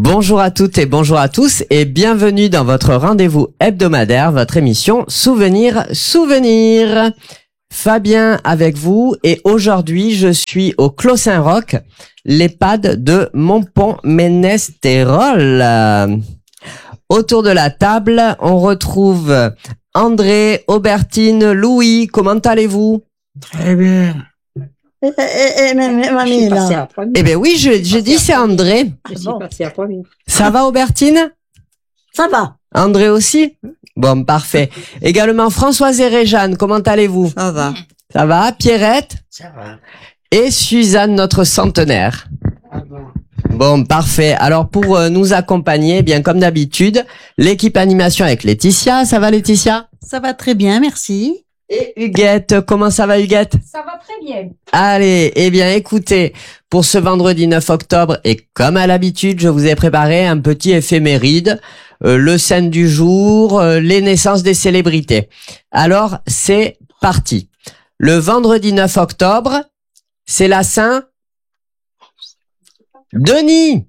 Bonjour à toutes et bonjour à tous et bienvenue dans votre rendez-vous hebdomadaire, votre émission Souvenir. Fabien avec vous et aujourd'hui je suis au Clos Saint-Roch, l'EHPAD de Montpont-Ménestérol. Autour de la table, on retrouve André, Aubertine, Louis. Comment allez-vous? Très bien. Mamie, là. Eh bien oui, j'ai dit c'est André. Ça va Aubertine? Ça va. André aussi? Bon, parfait. Également Françoise et Réjeanne, comment allez-vous? Ça va. Ça va? Pierrette? Ça va. Et Suzanne, notre centenaire. Bon, parfait. Alors pour nous accompagner, eh bien comme d'habitude, l'équipe animation avec Laetitia. Ça va Laetitia? Ça va très bien, merci. Et Huguette, comment ça va Huguette? Ça va très bien. Allez, eh bien écoutez, pour ce vendredi 9 octobre, et comme à l'habitude, je vous ai préparé un petit éphéméride, le scène du jour, les naissances des célébrités. Alors, c'est parti. Le vendredi 9 octobre, c'est la Saint Denis.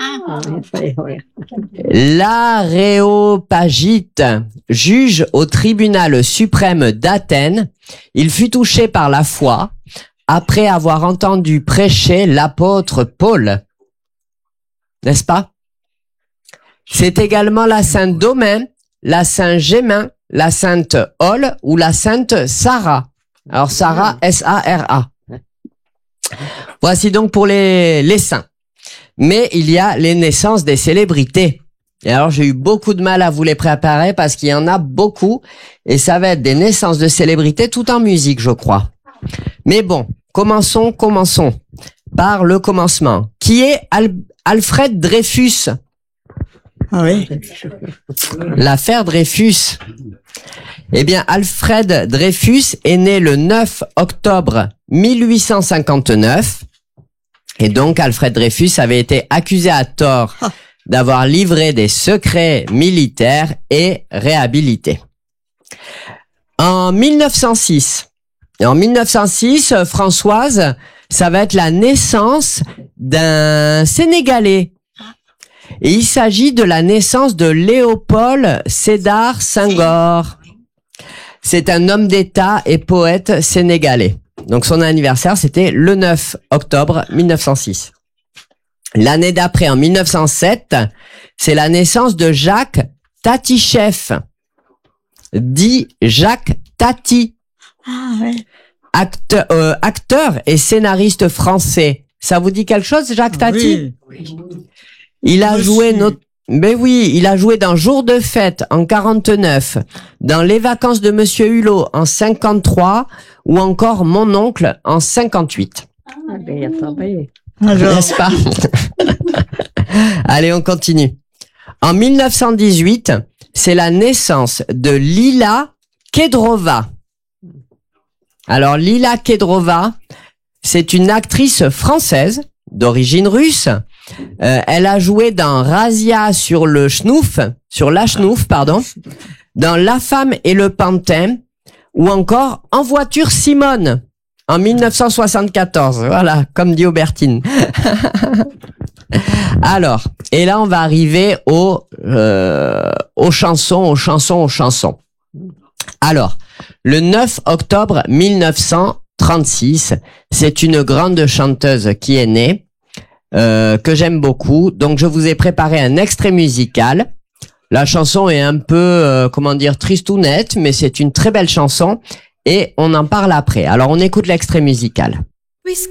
L'Aréopagite, juge au tribunal suprême d'Athènes, il fut touché par la foi après avoir entendu prêcher l'apôtre Paul. N'est-ce pas? C'est également la Sainte Domaine, la Sainte Gémin, la Sainte Ol ou la Sainte Sarah. Alors Sarah, S-A-R-A. Voici donc pour les saints. Mais il y a les naissances des célébrités. Et alors, j'ai eu beaucoup de mal à vous les préparer parce qu'il y en a beaucoup. Et ça va être des naissances de célébrités tout en musique, je crois. Mais bon, commençons par le commencement. Qui est Alfred Dreyfus? Ah oui. L'affaire Dreyfus. Eh bien, Alfred Dreyfus est né le 9 octobre 1859. Et donc, Alfred Dreyfus avait été accusé à tort d'avoir livré des secrets militaires et réhabilité. En 1906, Françoise, ça va être la naissance d'un Sénégalais. Et il s'agit de la naissance de Léopold Sédar Senghor. C'est un homme d'État et poète sénégalais. Donc son anniversaire, c'était le 9 octobre 1906. L'année d'après, en 1907, c'est la naissance de Jacques Tati-Chef, dit Jacques Tati. Ah ouais. Acteur et scénariste français. Ça vous dit quelque chose, Jacques Tati? Oui. Il a joué il a joué dans Jour de fête en 49, dans Les vacances de Monsieur Hulot en 53 ou encore Mon oncle en 58. N'est-ce pas? Allez, on continue. En 1918, c'est la naissance de Lila Kedrova. Alors, Lila Kedrova, c'est une actrice française d'origine russe. Elle a joué dans Razzia sur la Schnouf, dans La femme et le pantin, ou encore En voiture Simone, en 1974. Voilà, comme dit Aubertine. Alors, et là on va arriver aux chansons. Alors, le 9 octobre 1936, c'est une grande chanteuse qui est née, que j'aime beaucoup. Donc, je vous ai préparé un extrait musical. La chanson est un peu, tristounette, mais c'est une très belle chanson et on en parle après. Alors, on écoute l'extrait musical. Puisque